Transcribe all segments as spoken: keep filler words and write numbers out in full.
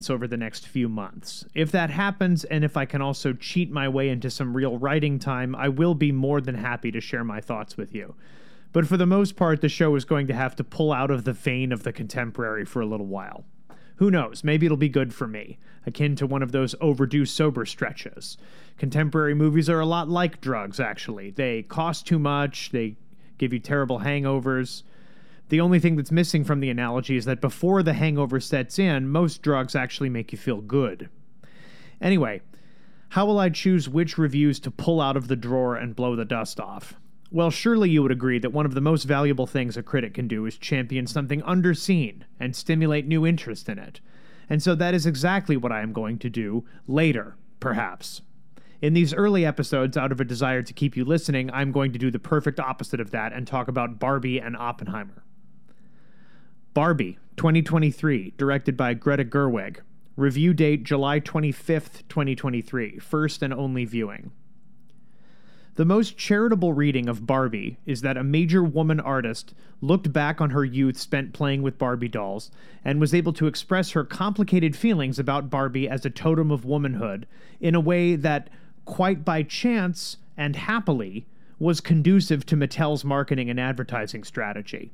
over the next few months. If that happens, and if I can also cheat my way into some real writing time, I will be more than happy to share my thoughts with you. But for the most part, the show is going to have to pull out of the vein of the contemporary for a little while. Who knows, maybe it'll be good for me, akin to one of those overdue sober stretches. Contemporary movies are a lot like drugs, actually. They cost too much, they give you terrible hangovers. The only thing that's missing from the analogy is that before the hangover sets in, most drugs actually make you feel good. Anyway, how will I choose which reviews to pull out of the drawer and blow the dust off? Well, surely you would agree that one of the most valuable things a critic can do is champion something underseen and stimulate new interest in it. And so that is exactly what I am going to do later, perhaps. In these early episodes, out of a desire to keep you listening, I'm going to do the perfect opposite of that and talk about Barbie and Oppenheimer. Barbie, twenty twenty-three, directed by Greta Gerwig. Review date July twenty-fifth, twenty twenty-three. First and only viewing. The most charitable reading of Barbie is that a major woman artist looked back on her youth spent playing with Barbie dolls and was able to express her complicated feelings about Barbie as a totem of womanhood in a way that, quite by chance and happily, was conducive to Mattel's marketing and advertising strategy.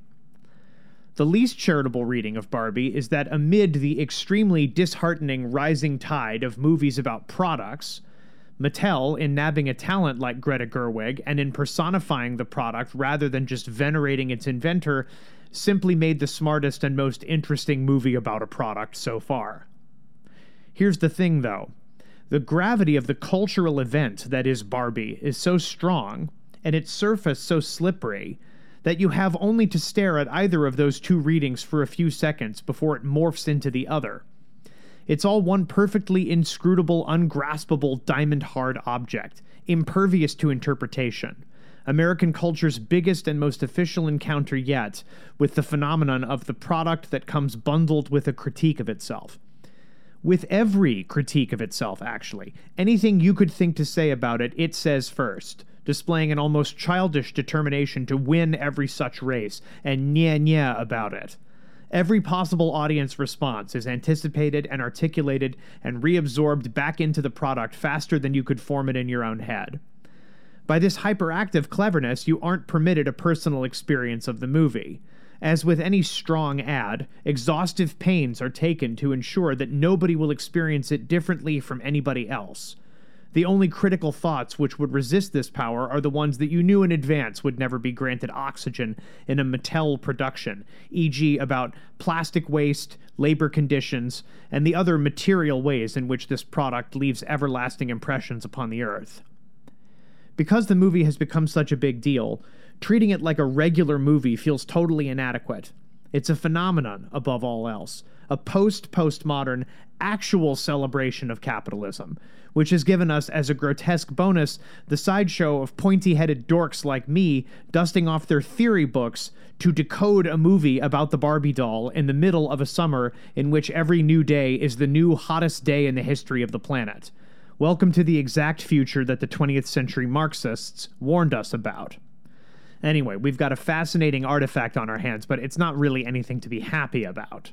The least charitable reading of Barbie is that amid the extremely disheartening rising tide of movies about products, Mattel, in nabbing a talent like Greta Gerwig and in personifying the product rather than just venerating its inventor, simply made the smartest and most interesting movie about a product so far. Here's the thing, though. The gravity of the cultural event that is Barbie is so strong, and its surface so slippery, that you have only to stare at either of those two readings for a few seconds before it morphs into the other. It's all one perfectly inscrutable, ungraspable, diamond-hard object, impervious to interpretation. American culture's biggest and most official encounter yet with the phenomenon of the product that comes bundled with a critique of itself. With every critique of itself, actually. Anything you could think to say about it, it says first, displaying an almost childish determination to win every such race, and nya-nya about it. Every possible audience response is anticipated and articulated and reabsorbed back into the product faster than you could form it in your own head. By this hyperactive cleverness, you aren't permitted a personal experience of the movie. As with any strong ad, exhaustive pains are taken to ensure that nobody will experience it differently from anybody else. The only critical thoughts which would resist this power are the ones that you knew in advance would never be granted oxygen in a Mattel production, for example about plastic waste, labor conditions, and the other material ways in which this product leaves everlasting impressions upon the earth. Because the movie has become such a big deal, treating it like a regular movie feels totally inadequate. It's a phenomenon, above all else, a post-postmodern, actual celebration of capitalism, which has given us, as a grotesque bonus, the sideshow of pointy-headed dorks like me dusting off their theory books to decode a movie about the Barbie doll in the middle of a summer in which every new day is the new hottest day in the history of the planet. Welcome to the exact future that the twentieth century Marxists warned us about. Anyway, we've got a fascinating artifact on our hands, but it's not really anything to be happy about.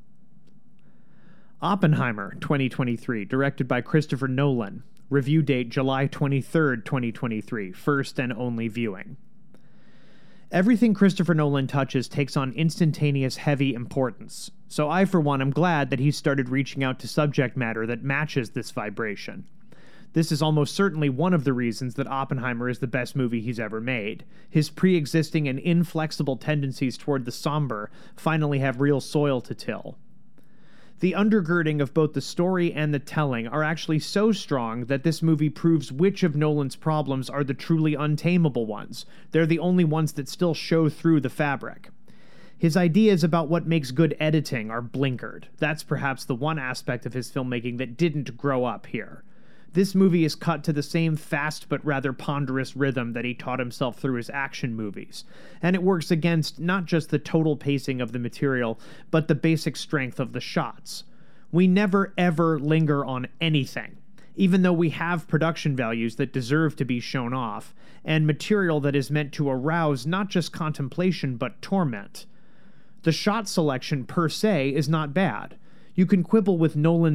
Oppenheimer, twenty twenty-three, directed by Christopher Nolan. Review date July twenty-third, twenty twenty-three. First and only viewing. Everything Christopher Nolan touches takes on instantaneous, heavy importance. So I, for one, am glad that he's started reaching out to subject matter that matches this vibration. This is almost certainly one of the reasons that Oppenheimer is the best movie he's ever made. His pre-existing and inflexible tendencies toward the somber finally have real soil to till. The undergirding of both the story and the telling are actually so strong that this movie proves which of Nolan's problems are the truly untamable ones. They're the only ones that still show through the fabric. His ideas about what makes good editing are blinkered. That's perhaps the one aspect of his filmmaking that didn't grow up here. This movie is cut to the same fast but rather ponderous rhythm that he taught himself through his action movies, and it works against not just the total pacing of the material, but the basic strength of the shots. We never ever linger on anything, even though we have production values that deserve to be shown off, and material that is meant to arouse not just contemplation but torment. The shot selection per se is not bad. You can quibble with Nolan